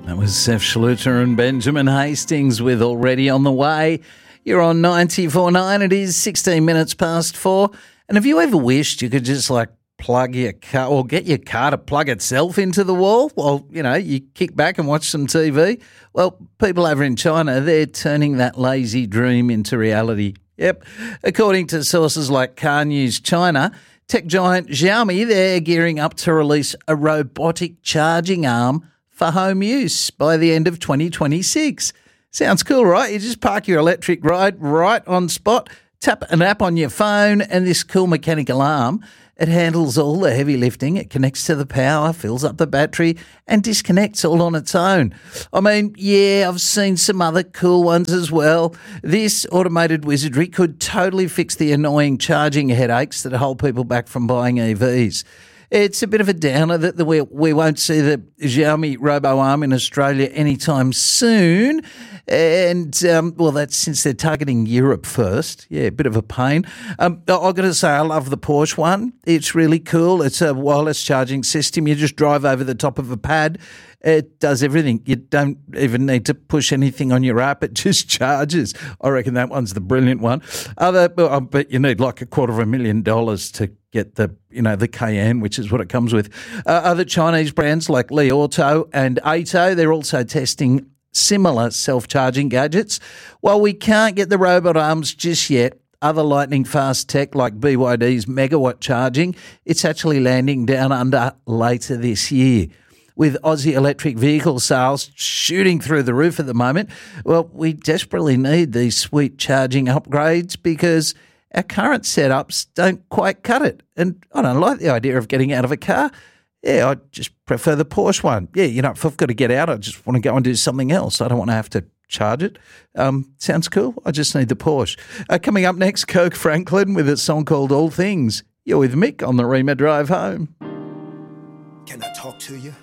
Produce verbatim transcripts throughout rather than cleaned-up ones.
That was Seth Schluter and Benjamin Hastings with Already on the Way. You're on ninety-four point nine. It is sixteen minutes past four. And have you ever wished you could just like plug your car or get your car to plug itself into the wall while, you know, you kick back and watch some T V? Well, people over in China, they're turning that lazy dream into reality. Yep. According to sources like Car News China, tech giant Xiaomi, they're gearing up to release a robotic charging arm for home use by the end of twenty twenty-six. Sounds cool, right? You just park your electric ride right on spot, tap an app on your phone, and this cool mechanical arm, it handles all the heavy lifting. It connects to the power, fills up the battery, and disconnects all on its own. I mean, yeah, I've seen some other cool ones as well. This automated wizardry could totally fix the annoying charging headaches that hold people back from buying E Vs. It's a bit of a downer that the, we, we won't see the Xiaomi robo-arm in Australia anytime soon. And, um, well, that's since they're targeting Europe first. Yeah, a bit of a pain. Um, I've got to say, I love the Porsche one. It's really cool. It's a wireless charging system. You just drive over the top of a pad. It does everything. You don't even need to push anything on your app. It just charges. I reckon that one's the brilliant one. Other, I bet you need like a quarter of a million dollars to get the, you know, the Cayenne, which is what it comes with. Uh, other Chinese brands like Li Auto and Ato, they're also testing similar self-charging gadgets. While we can't get the robot arms just yet, other lightning-fast tech like B Y D's megawatt charging, it's actually landing down under later this year. With Aussie electric vehicle sales shooting through the roof at the moment, well, we desperately need these sweet charging upgrades because our current setups don't quite cut it. And I don't like the idea of getting out of a car. Yeah, I just prefer the Porsche one. Yeah, you know, if I've got to get out, I just want to go and do something else. I don't want to have to charge it. Um, sounds cool. I just need the Porsche. Uh, coming up next, Kirk Franklin with a song called All Things. You're with Mick on the Rima Drive Home. Can I talk to you?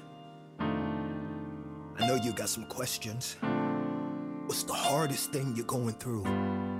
I know you got some questions. What's the hardest thing you're going through?